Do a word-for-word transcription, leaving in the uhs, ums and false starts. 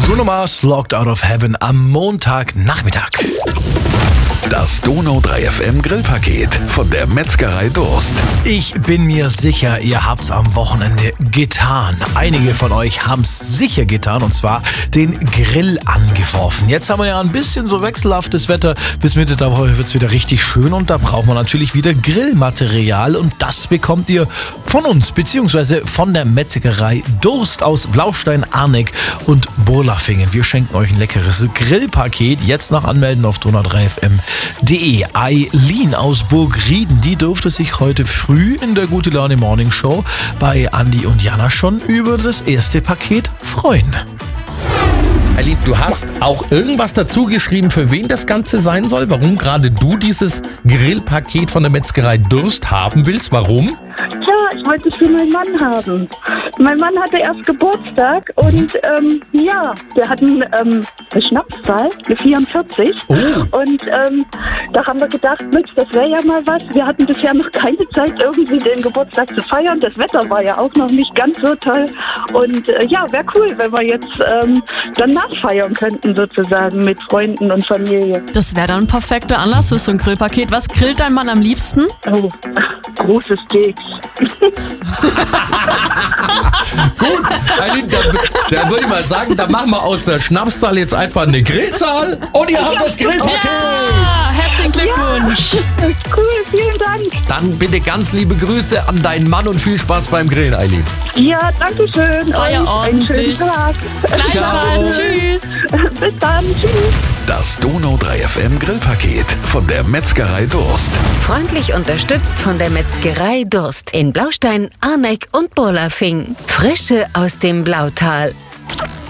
Bruno Mars, Locked Out of Heaven am Montagnachmittag. Das Donau drei F M Grillpaket von der Metzgerei Durst. Ich bin mir sicher, ihr habt's am Wochenende getan. Einige von euch haben's sicher getan, und zwar den Grill angeworfen. Jetzt haben wir ja ein bisschen so wechselhaftes Wetter. Bis Mitte der Woche wird's wieder richtig schön, und da braucht man natürlich wieder Grillmaterial, und das bekommt ihr von uns, beziehungsweise von der Metzgerei Durst aus Blaustein, Arneck und Burlafingen. Wir schenken euch ein leckeres Grillpaket. Jetzt noch anmelden auf donau drei F M punkt de. Eileen aus Burgrieden, die durfte sich heute früh in der Gute Laune Morning Show bei Andi und Jana schon über das erste Paket freuen. Eileen, du hast auch irgendwas dazu geschrieben, für wen das Ganze sein soll? Warum gerade du dieses Grillpaket von der Metzgerei Durst haben willst? Warum? Ja, ich wollte es für meinen Mann haben. Mein Mann hatte erst Geburtstag und ähm, ja, der hat einen, ähm, eine Schnapszahl, eine vierundvierzig. Oh. Und ähm, da haben wir gedacht, Mensch, das wäre ja mal was. Wir hatten bisher noch keine Zeit, irgendwie den Geburtstag zu feiern. Das Wetter war ja auch noch nicht ganz so toll. Und äh, ja, wäre cool, wenn wir jetzt ähm, dann nachfeiern könnten, sozusagen, mit Freunden und Familie. Das wäre dann ein perfekter Anlass für so ein Grillpaket. Was grillt dein Mann am liebsten? Oh, großes Steaks. Gut, Eileen, da, da würde ich mal sagen, da machen wir aus der Schnapszahl jetzt einfach eine Grillzahl, und ihr habt das Grillpaket. Ja, herzlichen Glückwunsch. Cool, vielen Dank. Dann bitte ganz liebe Grüße an deinen Mann und viel Spaß beim Grillen, Eileen. Ja, danke schön. War ja Und einen schönen ordentlich. Tag. Gleichfalls. Tschüss. Bis dann. Tschüss. Das Donau drei F M Grillpaket von der Metzgerei Durst. Freundlich unterstützt von der Metzgerei Durst in Blaustein, Arneck und Burlafing. Frische aus dem Blautal.